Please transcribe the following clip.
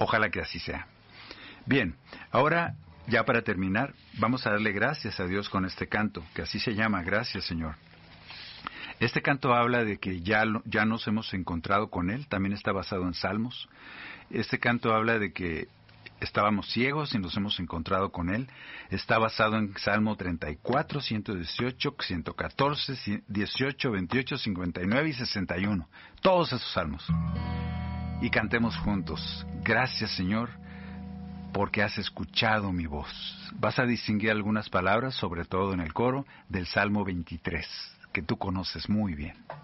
Ojalá que así sea. Bien, ahora ya para terminar, vamos a darle gracias a Dios con este canto, que así se llama, Gracias Señor. Este canto habla de que ya nos hemos encontrado con Él, también está basado en Salmos. Este canto habla de que estábamos ciegos y nos hemos encontrado con Él. Está basado en Salmo 34, 118, 114, 18, 28, 59 y 61. Todos esos salmos. Y cantemos juntos. Gracias, Señor, porque has escuchado mi voz. Vas a distinguir algunas palabras, sobre todo en el coro, del Salmo 23, que tú conoces muy bien.